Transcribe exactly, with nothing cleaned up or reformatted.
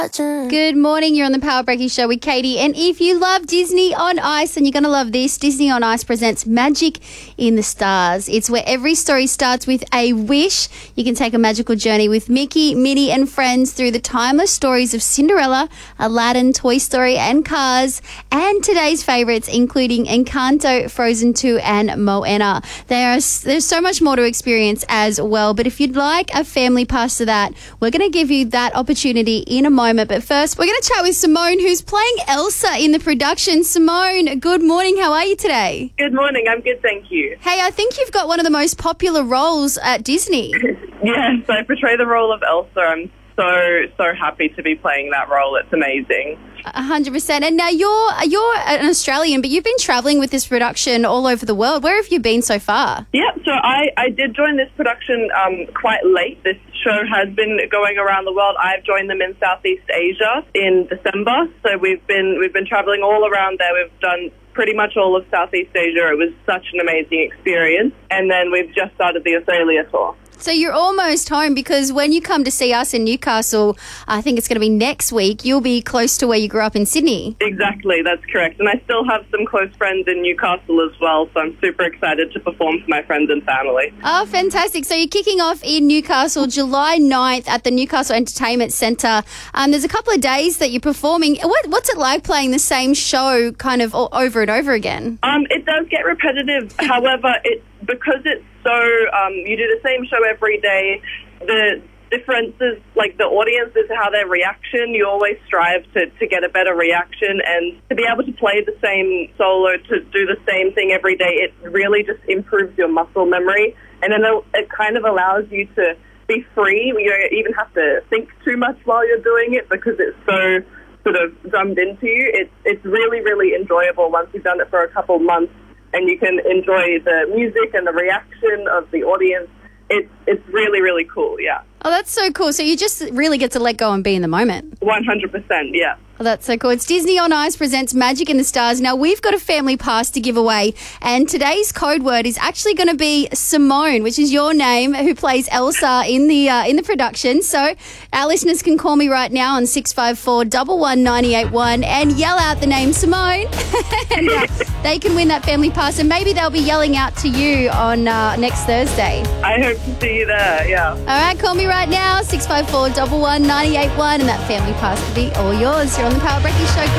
Good morning. You're on the Power Breaking Show with Katie. And if you love Disney on Ice, then you're going to love this. Disney on Ice presents Magic in the Stars. It's where every story starts with a wish. You can take a magical journey with Mickey, Minnie, and friends through the timeless stories of Cinderella, Aladdin, Toy Story, and Cars, and today's favourites, including Encanto, Frozen two, and Moana. There are, there's so much more to experience as well. But if you'd like a family pass to that, we're going to give you that opportunity in a moment. But first, we're going to chat with Simone, who's playing Elsa in the production. Simone, good morning. How are you today? Good morning. I'm good, thank you. Hey, I think you've got one of the most popular roles at Disney. Yes, I portray the role of Elsa. I'm so, so happy to be playing that role. It's amazing. A hundred percent. And now you're you're an Australian, but you've been travelling with this production all over the world. Where have you been so far? Yeah, so I, I did join this production um, quite late. This show has been going around the world. I've joined them in Southeast Asia in December. So we've been we've been travelling all around there. We've done pretty much all of Southeast Asia. It was such an amazing experience. And then we've just started the Australia tour. So you're almost home, because when you come to see us in Newcastle, I think it's going to be next week, you'll be close to where you grew up in Sydney. Exactly, that's correct. And I still have some close friends in Newcastle as well, so I'm super excited to perform for my friends and family. Oh, fantastic. So you're kicking off in Newcastle July ninth at the Newcastle Entertainment Centre. Um, there's a couple of days that you're performing. What, what's it like playing the same show kind of over and over again? Um, it does get repetitive. However, it because it's so, um, you do the same show every day, the differences, like the audiences, how their reaction, you always strive to, to get a better reaction, and to be able to play the same solo, to do the same thing every day, it really just improves your muscle memory, and then it, it kind of allows you to be free. You don't even have to think too much while you're doing it, because it's so sort of drummed into you. It's, it's really, really enjoyable once you've done it for a couple months, and you can enjoy the music and the reaction of the audience. It's it's really, really cool, yeah. Oh, that's so cool. So you just really get to let go and be in the moment. one hundred percent, yeah. Oh, that's so cool. It's Disney on Ice presents Magic in the Stars. Now, we've got a family pass to give away, and today's code word is actually going to be Simone, which is your name, who plays Elsa in the uh, in the production. So our listeners can call me right now on six five four, one one nine eight one and yell out the name Simone. and uh, they can win that family pass, and maybe they'll be yelling out to you on uh, next Thursday. I hope to see you there, yeah. All right, call me right now, six five four, one one nine eight one, and that family pass will be all yours. You're on the Power Breaking Show.